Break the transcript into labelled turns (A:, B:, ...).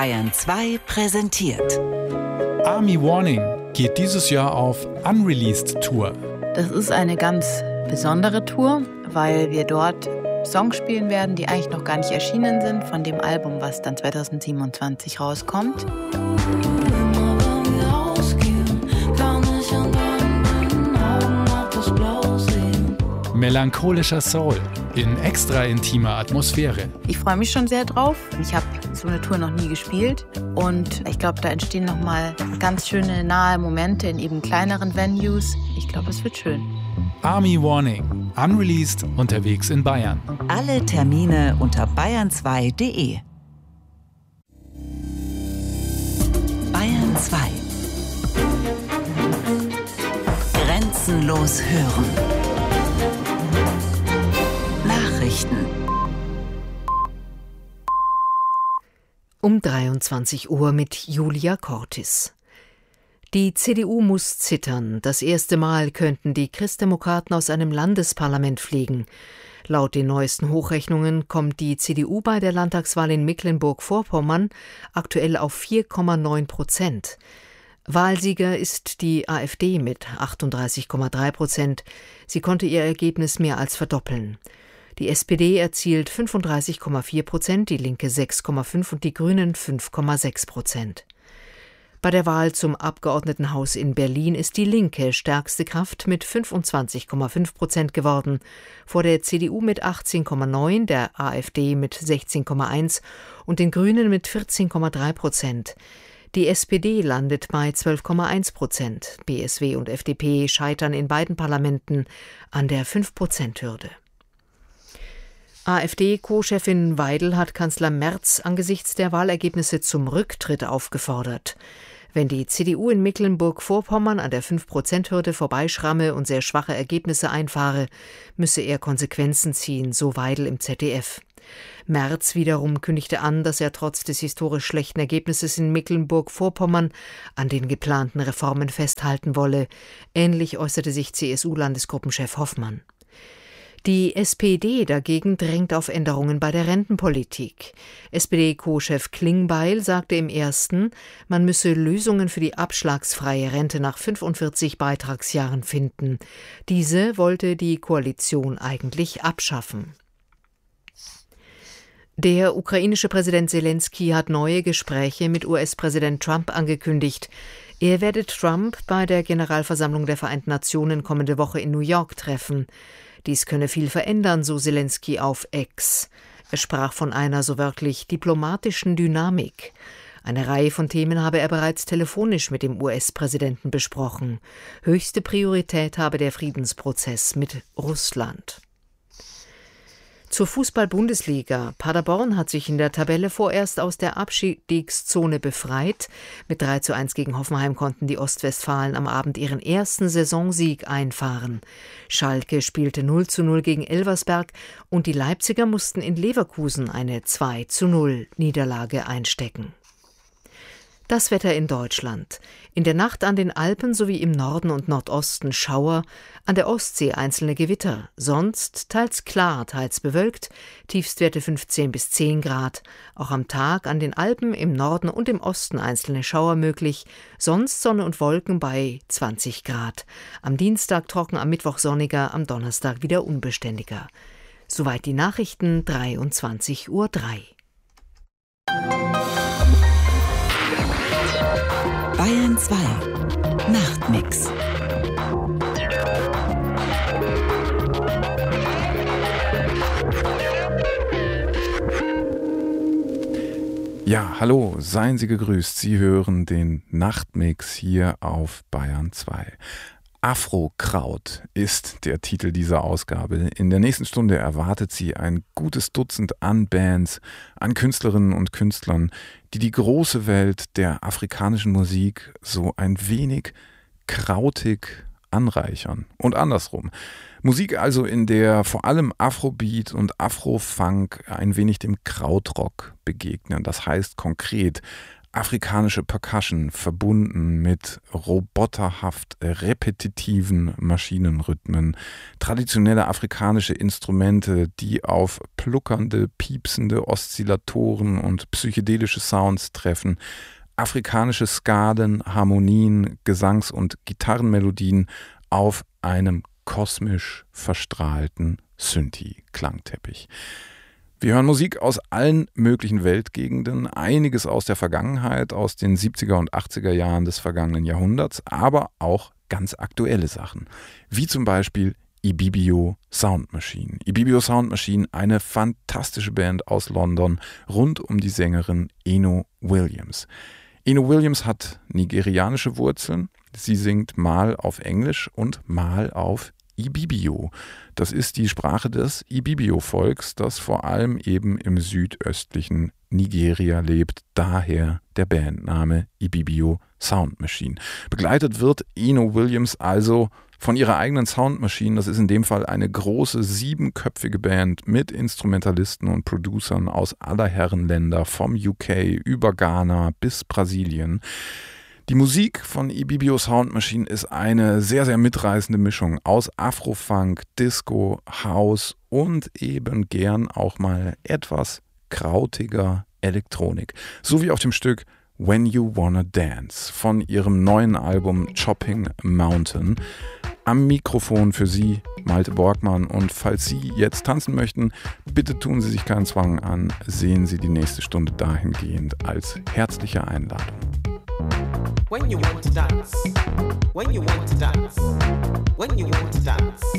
A: Bayern 2 präsentiert.
B: Army Warning geht dieses Jahr auf Unreleased Tour.
C: Das ist eine ganz besondere Tour, weil wir dort Songs spielen werden, die eigentlich noch gar nicht erschienen sind, von dem Album, was dann 2027 rauskommt.
B: Melancholischer Soul in extra intimer Atmosphäre.
C: Ich freue mich schon sehr drauf. Ich habe so eine Tour noch nie gespielt und ich glaube, da entstehen nochmal ganz schöne nahe Momente in eben kleineren Venues. Ich glaube, es wird schön.
B: Army Warning, unreleased, unterwegs in Bayern.
A: Alle Termine unter bayern2.de. Bayern 2. Grenzenlos hören. Nachrichten.
D: Um 23 Uhr mit Julia Cortis. Die CDU muss zittern. Das erste Mal könnten die Christdemokraten aus einem Landesparlament fliegen. Laut den neuesten Hochrechnungen kommt die CDU bei der Landtagswahl in Mecklenburg-Vorpommern aktuell auf 4,9%. Wahlsieger ist die AfD mit 38,3%. Sie konnte ihr Ergebnis mehr als verdoppeln. Die SPD erzielt 35,4%, die Linke 6,5% und die Grünen 5,6%. Bei der Wahl zum Abgeordnetenhaus in Berlin ist die Linke stärkste Kraft mit 25,5% geworden, vor der CDU mit 18,9%, der AfD mit 16,1% und den Grünen mit 14,3%. Die SPD landet bei 12,1%. BSW und FDP scheitern in beiden Parlamenten an der 5%-Hürde. AfD-Co-Chefin Weidel hat Kanzler Merz angesichts der Wahlergebnisse zum Rücktritt aufgefordert. Wenn die CDU in Mecklenburg-Vorpommern an der 5%-Hürde vorbeischramme und sehr schwache Ergebnisse einfahre, müsse er Konsequenzen ziehen, so Weidel im ZDF. Merz wiederum kündigte an, dass er trotz des historisch schlechten Ergebnisses in Mecklenburg-Vorpommern an den geplanten Reformen festhalten wolle. Ähnlich äußerte sich CSU-Landesgruppenchef Hoffmann. Die SPD dagegen drängt auf Änderungen bei der Rentenpolitik. SPD-Co-Chef Klingbeil sagte im Ersten, man müsse Lösungen für die abschlagsfreie Rente nach 45 Beitragsjahren finden. Diese wollte die Koalition eigentlich abschaffen. Der ukrainische Präsident Selensky hat neue Gespräche mit US-Präsident Trump angekündigt. Er werde Trump bei der Generalversammlung der Vereinten Nationen kommende Woche in New York treffen. Dies könne viel verändern, so Selensky auf X. Er sprach von einer so wörtlich diplomatischen Dynamik. Eine Reihe von Themen habe er bereits telefonisch mit dem US-Präsidenten besprochen. Höchste Priorität habe der Friedensprozess mit Russland. Zur Fußball-Bundesliga. Paderborn hat sich in der Tabelle vorerst aus der Abstiegszone befreit. Mit 3:1 gegen Hoffenheim konnten die Ostwestfalen am Abend ihren ersten Saisonsieg einfahren. Schalke spielte 0:0 gegen Elversberg und die Leipziger mussten in Leverkusen eine 2:0 Niederlage einstecken. Das Wetter in Deutschland. In der Nacht an den Alpen sowie im Norden und Nordosten Schauer, an der Ostsee einzelne Gewitter, sonst teils klar, teils bewölkt, Tiefstwerte 15 bis 10 Grad. Auch am Tag an den Alpen im Norden und im Osten einzelne Schauer möglich, sonst Sonne und Wolken bei 20 Grad. Am Dienstag trocken, am Mittwoch sonniger, am Donnerstag wieder unbeständiger. Soweit die Nachrichten, 23:03 Uhr.
A: Bayern 2. Nachtmix.
E: Ja, hallo, seien Sie gegrüßt. Sie hören den Nachtmix hier auf Bayern 2. Afrokraut ist der Titel dieser Ausgabe. In der nächsten Stunde erwartet Sie ein gutes Dutzend an Bands, an Künstlerinnen und Künstlern, die die große Welt der afrikanischen Musik so ein wenig krautig anreichern. Und andersrum. Musik also, in der vor allem Afrobeat und Afrofunk ein wenig dem Krautrock begegnen. Das heißt konkret afrikanische Percussion verbunden mit roboterhaft repetitiven Maschinenrhythmen, traditionelle afrikanische Instrumente, die auf pluckernde, piepsende Oszillatoren und psychedelische Sounds treffen, afrikanische Skaden, Harmonien, Gesangs- und Gitarrenmelodien auf einem kosmisch verstrahlten Synthi-Klangteppich. Wir hören Musik aus allen möglichen Weltgegenden, einiges aus der Vergangenheit, aus den 70er und 80er Jahren des vergangenen Jahrhunderts, aber auch ganz aktuelle Sachen, wie zum Beispiel Ibibio Sound Machine. Ibibio Sound Machine, eine fantastische Band aus London rund um die Sängerin Eno Williams. Eno Williams hat nigerianische Wurzeln. Sie singt mal auf Englisch und mal auf Ibibio. Das ist die Sprache des Ibibio-Volks, das vor allem eben im südöstlichen Nigeria lebt. Daher der Bandname Ibibio Sound Machine. Begleitet wird Eno Williams also von ihrer eigenen Sound Machine. Das ist in dem Fall eine große 7-köpfige Band mit Instrumentalisten und Producern aus aller Herren Länder, vom UK über Ghana bis Brasilien. Die Musik von Ibibio Sound Machine ist eine sehr, sehr mitreißende Mischung aus Afrofunk, Disco, House und eben gern auch mal etwas krautiger Elektronik. So wie auf dem Stück When You Wanna Dance von ihrem neuen Album Chopping Mountain. Am Mikrofon für Sie Malte Borgmann, und falls Sie jetzt tanzen möchten, bitte tun Sie sich keinen Zwang an, sehen Sie die nächste Stunde dahingehend als herzliche Einladung.
F: When you want to dance, when you want to dance, when you want to dance.